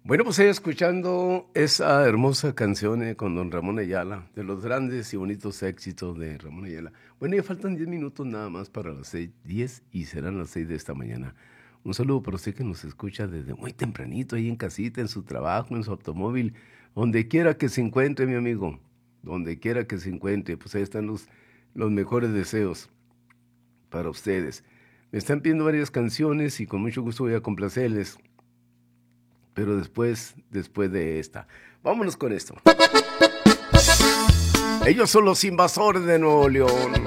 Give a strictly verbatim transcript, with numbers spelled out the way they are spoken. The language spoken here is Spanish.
Bueno, pues ahí escuchando esa hermosa canción eh, con don Ramón Ayala, de los grandes y bonitos éxitos de Ramón Ayala. Bueno, ya faltan diez minutos nada más para las seis, diez y serán las seis de esta mañana. Un saludo para usted que nos escucha desde muy tempranito, ahí en casita, en su trabajo, en su automóvil, donde quiera que se encuentre, mi amigo, donde quiera que se encuentre, pues ahí están los, los mejores deseos para ustedes. Me están pidiendo varias canciones y con mucho gusto voy a complacerles. Pero después, después de esta. Vámonos con esto. Ellos son los invasores de Nuevo León.